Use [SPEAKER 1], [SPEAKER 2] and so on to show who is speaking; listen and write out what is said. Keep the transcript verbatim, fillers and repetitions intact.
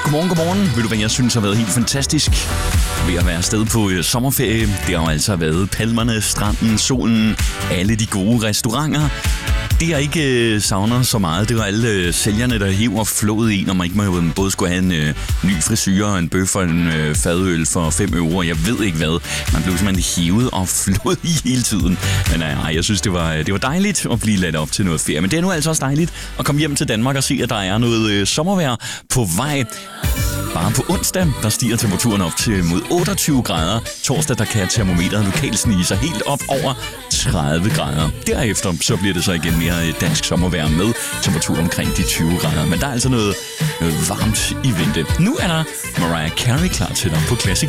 [SPEAKER 1] Godmorgen, godmorgen. Ved du hvad, jeg synes har været helt fantastisk ved at være afsted på øh, sommerferie. Det har jo altså været palmerne, stranden, solen, alle de gode restauranter. Det jeg ikke øh, savner så meget, det var alle øh, sælgerne, der hiver flået i, når man ikke må, både skulle have en øh, ny frisyr og en bøf og en øh, fadøl for fem euro. Jeg ved ikke hvad. Man blev simpelthen hivet og flået i hele tiden. Men nej, jeg synes, det var, det var dejligt at blive ladt op til noget ferie. Men det er nu altså også dejligt at komme hjem til Danmark og se, at der er noget øh, sommervejr på vej. Bare på onsdag, der stiger temperaturen op til mod otteogtyve grader. Torsdag, der kan termometeret lokalt snige sig helt op over tredive grader. Derefter så bliver det så igen mere dansk sommervejr med temperatur omkring de tyve grader. Men der er altså noget, noget varmt i vente. Nu er der Mariah Carey klar til dig på Classic.